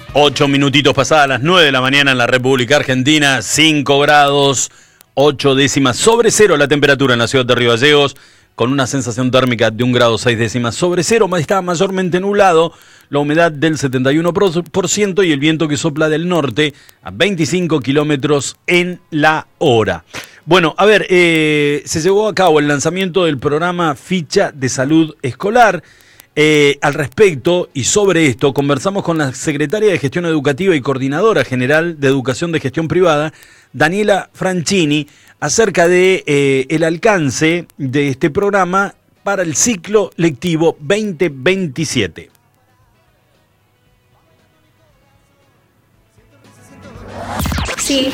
8 minutitos pasadas las 9 de la mañana en la República Argentina, 5 grados, 8 décimas sobre cero la temperatura en la ciudad de Río Gallegos, con una sensación térmica de 1 grado 6 décimas sobre cero, está mayormente nublado, la humedad del 71% y el viento que sopla del norte a 25 kilómetros en la hora. Bueno, a ver, se llevó a cabo el lanzamiento del programa Ficha de Salud Escolar. Al respecto y sobre esto conversamos con la secretaria de Gestión Educativa y coordinadora general de Educación de Gestión Privada, Daniela Franchini, acerca de el alcance de este programa para el ciclo lectivo 2027. Sí,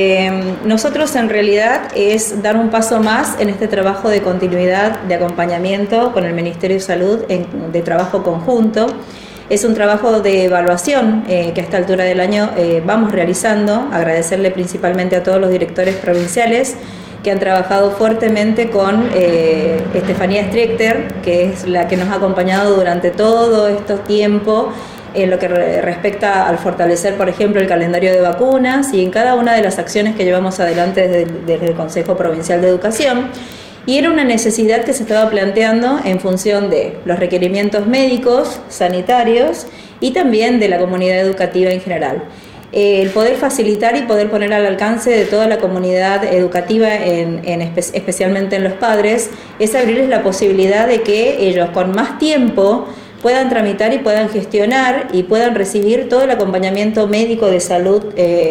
nosotros en realidad es dar un paso más en este trabajo de continuidad, de acompañamiento con el Ministerio de Salud, de trabajo conjunto. Es un trabajo de evaluación que a esta altura del año vamos realizando. Agradecerle principalmente a todos los directores provinciales que han trabajado fuertemente con Estefanía Strechter, que es la que nos ha acompañado durante todo este tiempo en lo que respecta al fortalecer, por ejemplo, el calendario de vacunas y en cada una de las acciones que llevamos adelante desde el Consejo Provincial de Educación. Y era una necesidad que se estaba planteando en función de los requerimientos médicos, sanitarios y también de la comunidad educativa en general. El poder facilitar y poder poner al alcance de toda la comunidad educativa, especialmente en los padres, es abrirles la posibilidad de que ellos con más tiempo puedan tramitar y puedan gestionar y puedan recibir todo el acompañamiento médico de salud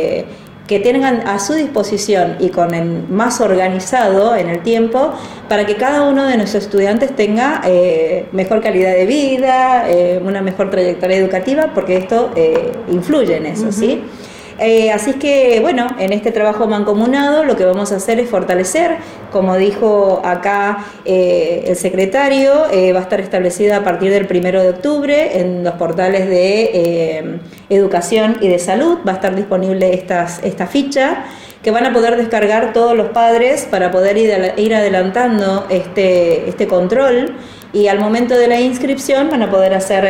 que tengan a su disposición y con el más organizado en el tiempo para que cada uno de nuestros estudiantes tenga mejor calidad de vida, una mejor trayectoria educativa, porque esto influye en eso, ¿sí? Así es que, bueno, en este trabajo mancomunado lo que vamos a hacer es fortalecer, como dijo acá el secretario, va a estar establecida a partir del 1 de octubre en los portales de educación y de salud, va a estar disponible esta ficha que van a poder descargar todos los padres para poder ir adelantando este control. Y al momento de la inscripción van a poder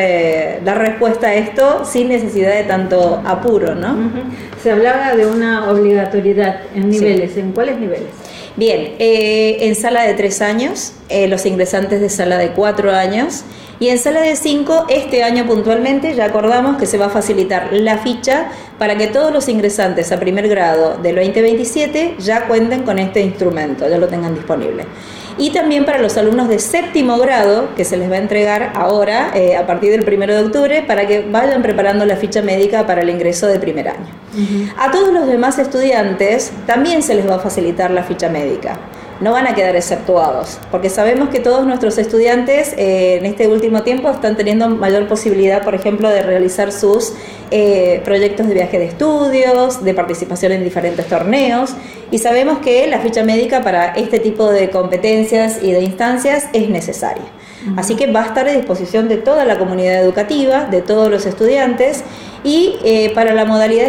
dar respuesta a esto sin necesidad de tanto apuro, ¿no? Se hablaba de una obligatoriedad en niveles, sí. ¿En cuáles niveles? Bien, en sala de 3 años, los ingresantes de sala de 4 años, y en sala de 5, este año puntualmente ya acordamos que se va a facilitar la ficha para que todos los ingresantes a primer grado del 2027 ya cuenten con este instrumento, ya lo tengan disponible. Y también para los alumnos de 7º grado, que se les va a entregar ahora, a partir del 1 de octubre, para que vayan preparando la ficha médica para el ingreso de primer año. A todos los demás estudiantes también se les va a facilitar la ficha médica. No van a quedar exceptuados, porque sabemos que todos nuestros estudiantes en este último tiempo están teniendo mayor posibilidad, por ejemplo, de realizar sus proyectos de viaje de estudios, de participación en diferentes torneos, y sabemos que la ficha médica para este tipo de competencias y de instancias es necesaria. Así que va a estar a disposición de toda la comunidad educativa, de todos los estudiantes, y para la modalidad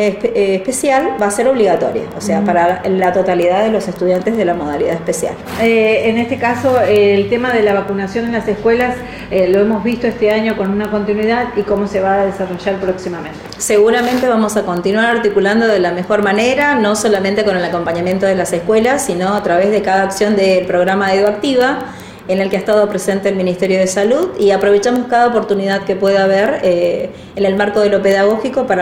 especial va a ser obligatoria, o sea, para la totalidad de los estudiantes de la modalidad especial. En este caso, el tema de la vacunación en las escuelas lo hemos visto este año con una continuidad y cómo se va a desarrollar próximamente. Seguramente vamos a continuar articulando de la mejor manera, no solamente con el acompañamiento de las escuelas, sino a través de cada acción del programa EduActiva, en el que ha estado presente el Ministerio de Salud, y aprovechamos cada oportunidad que pueda haber en el marco de lo pedagógico para